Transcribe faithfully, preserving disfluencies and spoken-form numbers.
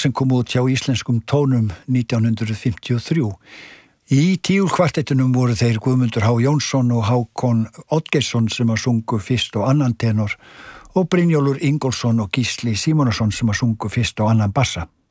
sem kom út hjá Íslenskum tónum nítján hundruð fimmtíu og þrjú. Í tíulkvartettunum voru þeir Guðmundur H. Jónsson og Hákon Oddgeirsson sem að sungu fyrst og annan tenor og Brynjólfur Ingólfsson og Gísli Símonarson sem að sungu fyrst og annan bassa.